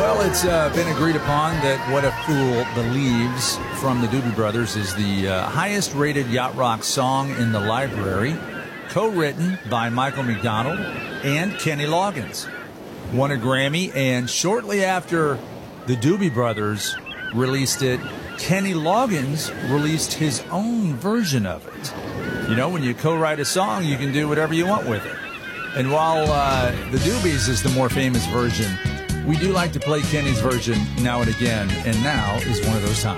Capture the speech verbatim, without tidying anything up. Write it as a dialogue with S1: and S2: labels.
S1: Well, it's uh, been agreed upon that What a Fool Believes from the Doobie Brothers is the uh, highest-rated yacht rock song in the library, co-written by Michael McDonald and Kenny Loggins. Won a Grammy, and shortly after the Doobie Brothers released it, Kenny Loggins released his own version of it. You know, when you co-write a song, you can do whatever you want with it. And while uh, the Doobies is the more famous version, we do like to play Kenny's version now and again, and now is one of those times.